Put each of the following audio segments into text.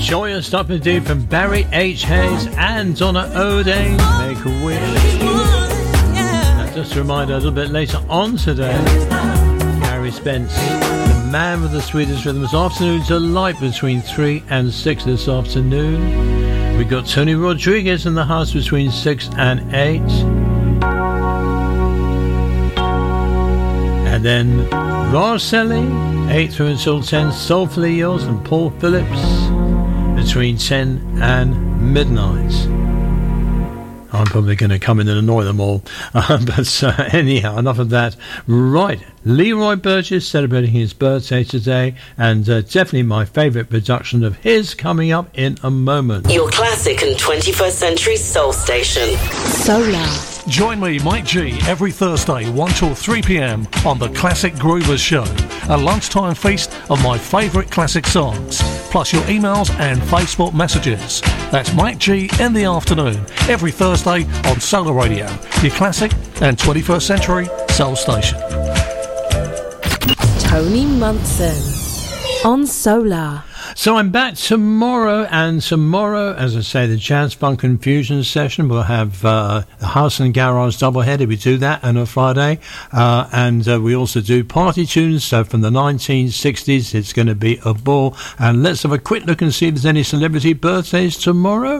Joyous stuff indeed from Barry H. Hayes and Donna O'Day. Make a wish. And just a reminder, a little bit later on today, Gary Spence, the man with the sweetest rhythms. Afternoon delight between 3 and 6 this afternoon. We've got Tony Rodriguez in the house between 6 and 8. And then Rosselli, 8 through until 10, Soulfully Yours, and Paul Phillips between 10 and midnight. I'm probably going to come in and annoy them all. But anyhow, enough of that. Right, Leroy Burgess celebrating his birthday today, and definitely my favourite production of his coming up in a moment. Your classic and 21st century soul station. Solar. Join me, Mike G, every Thursday, 1 till 3 p.m. on the Classic Groovers Show, a lunchtime feast of my favourite classic songs, plus your emails and Facebook messages. That's Mike G in the afternoon, every Thursday on Solar Radio, your classic and 21st century soul station. Tony Munson on Solar. So I'm back tomorrow, and tomorrow, as I say, the Jazz Funk and Fusion session. We'll have the House and Garage doubleheader. We do that on a Friday, and we also do party tunes. So from the 1960s, it's going to be a ball. And let's have a quick look and see if there's any celebrity birthdays tomorrow.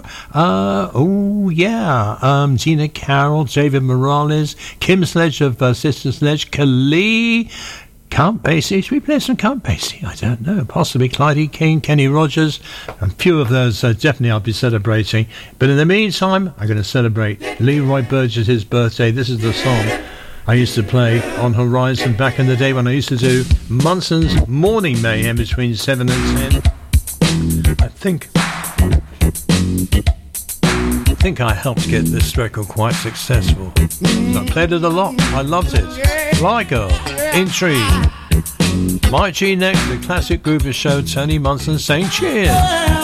Tina Carroll, David Morales, Kim Sledge of Sister Sledge, Khalid, Count Basie. Should we play some Count Basie? I don't know. Possibly Clyde King, Kenny Rogers. A few of those definitely I'll be celebrating. But in the meantime, I'm going to celebrate Leroy Burgess' birthday. This is the song I used to play on Horizon back in the day when I used to do Munson's Morning Mayhem between 7 and 10. I think I helped get this record quite successful. I played it a lot. I loved it. Fly Girl, Intrigue. Mike G next, the Classic Groovers Show. Tony Munson saying cheers.